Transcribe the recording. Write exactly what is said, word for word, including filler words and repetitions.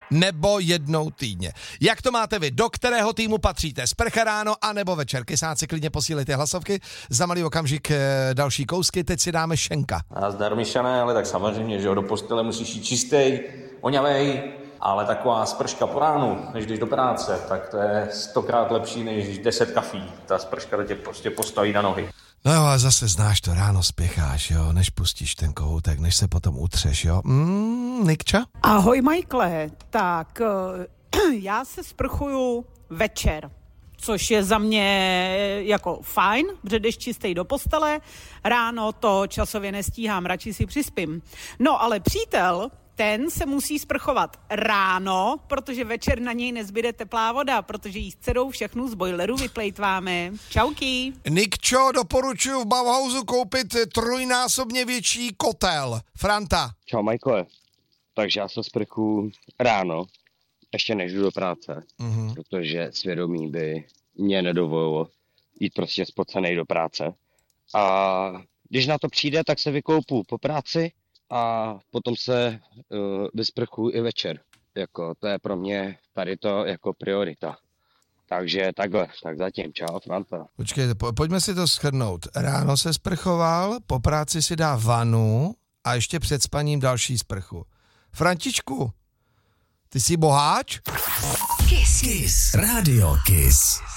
nebo jednou týdně. Jak to máte vy? Do kterého týmu patříte? Sprcha ráno anebo večer? Kysáci, klidně posílejte hlasovky. Za malý okamžik další kousky, teď si dáme Šenka. A zdar Mišané, ale tak samozřejmě, že jo, do postele musíš jít čistej, oňavej, ale taková sprška po ránu, než jdeš do práce, tak to je stokrát lepší než deset kafí. Ta sprška tě prostě postaví na nohy. No jo, ale zase znáš to, ráno spěcháš, jo, než pustíš ten kohoutek, než se potom utřeš, jo. Mm, Nikča? Ahoj, Michaele. Tak, já se sprchuju večer, což je za mě jako fajn, protože jdeš čistej do postele, ráno to časově nestíhám, radši si přispím. No, ale přítel, ten se musí sprchovat ráno, protože večer na něj nezbyde teplá voda, protože jí s dcerou všechnu z bojleru vyplejtváme. Čauky. Nikčo, doporučuji v Bauhausu koupit trojnásobně větší kotel. Franta. Čau, Michaele. Takže já se sprchuju ráno, ještě než jdu do práce, mm-hmm. protože svědomí by mě nedovolilo jít prostě spocenej do práce. A když na to přijde, tak se vykoupu po práci a potom se uh, vysprchuju i večer. Jako, to je pro mě tady to jako priorita. Takže takhle, tak zatím, čau, Franta. Počkejte, po, pojďme si to shrnout. Ráno se sprchoval, po práci si dá vanu a ještě před spaním další sprchu. Frantičku, ty jsi boháč? Kiss. Kiss. Radio Kiss.